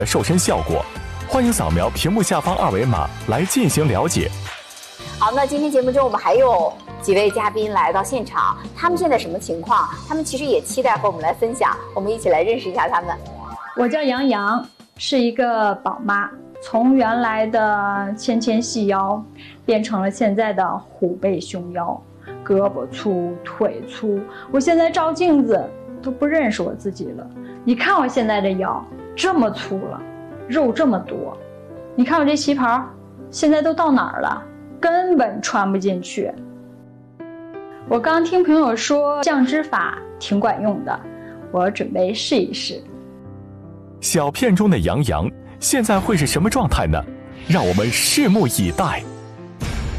瘦身效果，欢迎扫描屏幕下方二维码来进行了解。 好，那今天节目中我们还有几位嘉宾来到现场，他们现在什么情况？他们其实也期待和我们来分享，我们一起来认识一下他们。 我叫杨洋，是一个宝妈，从原来的纤纤细腰变成了现在的虎背熊腰，胳膊粗腿粗，我现在照镜子都不认识我自己了。你看我现在的腰这么粗了，肉这么多，你看我这旗袍现在都到哪儿了，根本穿不进去。我刚听朋友说降脂法挺管用的，我准备试一试。 小片中的杨洋现在会是什么状态呢？让我们拭目以待。